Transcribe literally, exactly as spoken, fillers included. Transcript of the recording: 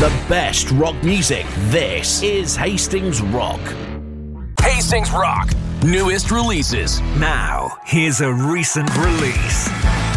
the best rock music. This is Hastings Rock. Hastings Rock. Newest releases. Now, here's a recent release.